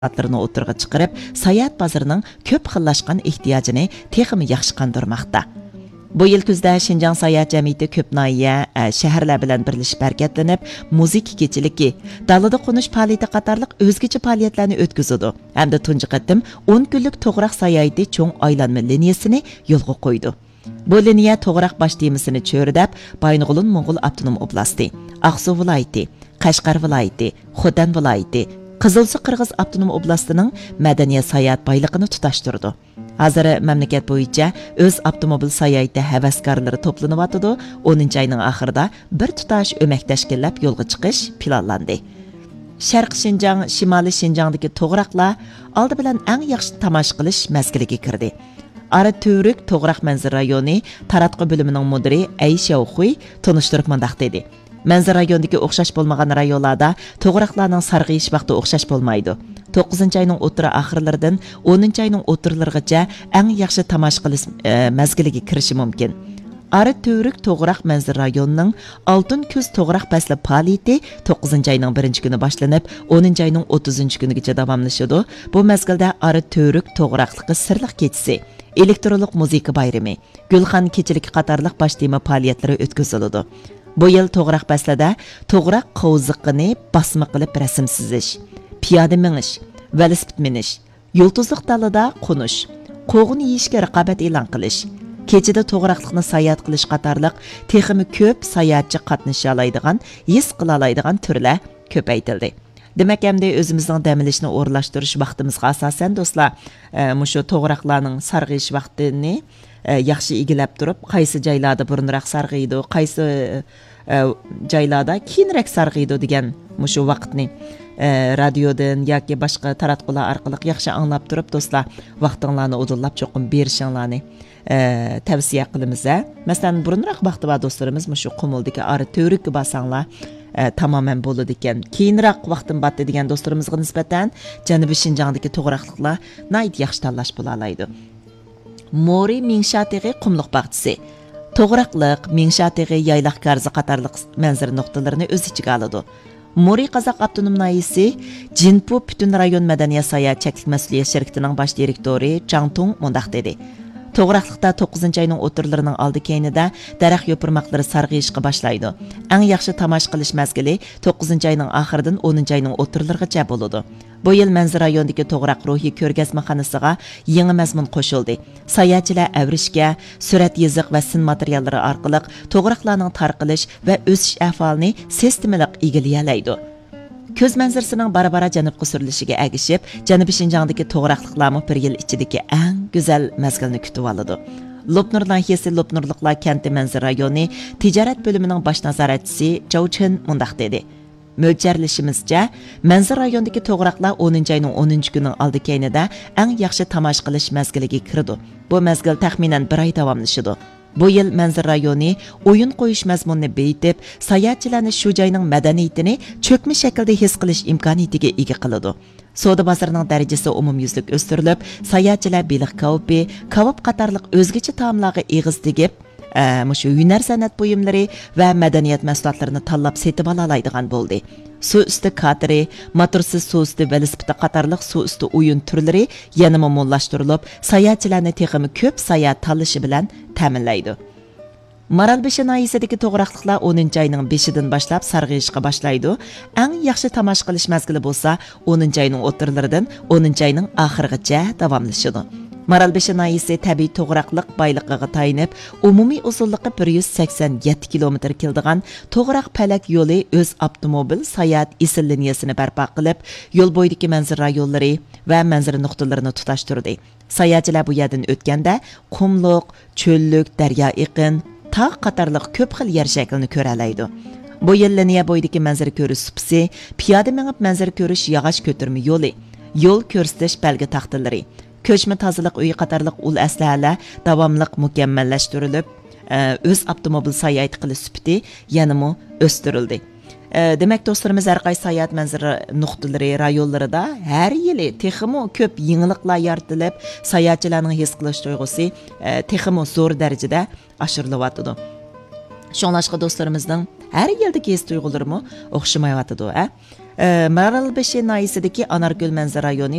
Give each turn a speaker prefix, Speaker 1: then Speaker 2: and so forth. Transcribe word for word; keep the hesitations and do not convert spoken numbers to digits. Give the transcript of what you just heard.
Speaker 1: mahsulotlarini o'tirg'a chiqarib, sayohat bozorining ko'p xillashgan ehtiyojini texmi yaxshi qondirmoqda. Bu yil kuzda Şinjan sayohat jamiyati ko'p noya shaharlar bilan birlashib harakatlanib, muzika kechiligi, dalada qo'nish faoliyati qatorliq o'zgacha faoliyatlarni o'tkazadi. Hamda tunji qatim o'n kunlik to'g'raq sayohati cho'ng aylanma liniyasini yo'lga qo'ydi. Bu liniya to'g'raq bosh temisini cho'ridab, Baynog'ulun Mo'ng'ul avtonom oblasti, Aqsu viloyati, Qashqar viloyati, Xotan viloyati, Qizilsu Qirg'iz avtonom oblastining madaniyat sayohat boyligini tutashtirdi. Hozir mamlakat bo'yicha o'z avtomobil sayohati havaskorlari to'planyotdi. o'ninchi oyning oxirida bir tutash o'mak tashkillab yo'lga chiqish planlandi. Sharq Şinjan, Shimoliy Şinjandagi to'g'raqlar oldi bilan eng yaxshi tomosha qilish mazgiliga kirdi. Ara To'ruk to'g'raq manzara rayoni taratqi bo'limining mudiri Aysha Xuy tunishtirib mundaq dedi. Manzara rayonidagi o'xshash bo'lmagan rayonlarda to'g'raqlarning sarg'iyish vaqti o'xshash bo'lmaydi. to'qqizinchi oyning o'tiri oxirlaridan o'ninchi oyning o'tirlarigacha eng yaxshi tomosha qilish e, mazgiliga kirishi mumkin. Ara To'ruk to'g'raq manzara rayonining Oltin kuz to'g'raq fasli faoliyati to'qqizinchi oyning birinchi kuni boshlanib, o'ninchi oyning o'ttizinchi kunigacha davomlashadi. Bu mazgilda Ara To'ruk to'g'raqligi sirliq kechisi, elektronlik muzika bayrami, Gulxan kechiligi qatorliq bosh tema faoliyatlari o'tkaziladi. Bu yil to'g'raq faslida to'g'raq qo'ziqini basma qilib rasm sizish, piyoda minish, velosiped minish, yulduzliq dalada qo'nish, qo'g'in yeyishga raqobat e'lon qilish, kechida to'g'raqlikni sayohat qilish qatorliq texmi ko'p sayohatchi qatnasha oladigan, his qila oladigan turlar ko'paytirildi. Demak, hamda o'zimizning dam olishni o'rlashtirish vaqtimizga asosan do'stlar, mushu to'g'raqlarning sarg'iyish vaqtini yaxshi egilab turib, qaysi joylarda burunroq sarg'iydi, qaysi joylarda keyinroq sarg'iydi degan mushu vaqtni radiodan yoki boshqa taratqular orqali yaxshi anglab turib, do'stlar, vaqtinglarni o'dillab cho'qim berishinglarni tavsiya qilamiz. Masalan, burunroq vaqti va do'stlarimiz mushu Qumuldagi Ara To'rukka basanglar tamamen bo'ladi ekan. Keyinroq vaqtim batdi degan do'stlarimizga nisbatan Janubiy Şinjandagi to'g'raqliklar nayt yaxshi tanlash bo'la oladi. Mori Mingshateg'i qumliq bog'chisi, to'g'raqliq, Mingshateg'i yaylaq karzi qatorliq manzara nuqtalarini o'z ichiga oladi. Mori Qozoq avtonom noyisi Jinpu butun rayon madaniyat sayohat cheklik mas'uliyat shirkatining bosh direktori Changtung mundaq dedi. To'g'raqliqda to'qqizinchi oyning o'tirlarining oldi keynida daraxt yo'pirmoqlari sarg'iyishga boshlaydi. Eng yaxshi tomosha qilish mazgili to'qqizinchi oyning oxiridan o'ninchi oyning o'tirlarigacha bo'ladi. Bu yil manzara rayonidagi to'g'raq ruhiy ko'rgazmaxonasiga yangi mazmun qo'shildi. Sayohatchilar avrishga, surat yoziq va sin materiallari orqali to'g'raqlarning tarqalish va o'sish ahvolini sistemalik egallayalaydi. Ko'z manzarasining bara-bara janubga surilishiga agishib, Janubiy Şinjandagi to'g'raqliqlarni bir yil ichidagi eng go'zal mazgilni kutib oladi. Lopnur nahiyasi Lopnurliqlar kenti manzara rayoni tijorat bo'limining bosh nazoratchisi Zhou Chen mundaq dedi. Mo'ljarlashimizcha, manzara rayonidagi to'g'raqlar o'ninchi oyning o'ninchi kuni oldi keynida eng yaxshi tomosha qilish mazgiliga kirdi. Bu mazgil taxminan bir oy davomlashadi. Bu yil manzara rayoni o'yin qo'yish mazmunini beyitib, sayohatchilarni shu joyning madaniyatini cho'kma shaklda his qilish imkoniyatiga ega qiladi. Savdo bozorining darajasi umumyuzlik o'stirilib, sayohatchilar beliq kavupi, kavob qatorliq o'zgacha taomlarga eg'iz tegib, mushu hunar san'at buyumlari va madaniyat mahsulotlarini tanlab setib ola oladigan bo'ldi. Suv usti kateri, motorsiz suv usti velosiped qatorliq suv usti o'yin turlari yana mo'llashtirilib, sayohatchilarni texmi ko'p sayohat tanlashi bilan ta'minlaydi. Maralbeshi noyisidagi to'g'raqliqlar o'ninchi oyning beshidan boshlab sarg'iyishga boshlaydi. Eng yaxshi tomosha qilish mazgili bo'lsa, o'ninchi oyning o'tirlaridan o'ninchi oyning oxirigacha davomlashadi. Maralbeshi noyisi tabiiy to'g'raqliq boyligiga tayinib, umumiy uzunligi bir yuz sakson yetti kilometr keladigan to'g'raq palak yo'li o'z avtomobil sayohat isil liniyasini barpo qilib, yo'l bo'yidagi manzara yo'llari va manzara nuqtalarini tutashtirdi. Sayohatchilar bu yerdan o'tganda qumliq, cho'llik, daryo iqin, tog' qatorliq ko'p xil yer shaklini ko'ra oladi. Bu yil liniya bo'yidagi manzara ko'rish supsi, piyoda minib manzara ko'rish yog'och ko'tirma yo'li, yo'l ko'rsatish belgi taxtalari, ko'chma tozaliq uyi qatorliq ul aslahalar davomliq mukammallashtirilib, o'z avtomobil sayohat qilish sifati yanami o'stirildi. Demak, do'stlarimiz, har qaysi sayohat manzara nuqtalari rayonlarida har yili texmo ko'p yangiliklar yaratilib, sayohatchilarning his qilish tuyg'usi texmo zo'r darajada oshirilyapti. Shunlashqa do'stlarimizning har yildagi his tuyg'ularimi o'xshamayapti, ha? Maralbaşı nahiyesidagi Anargül Manzara rayoni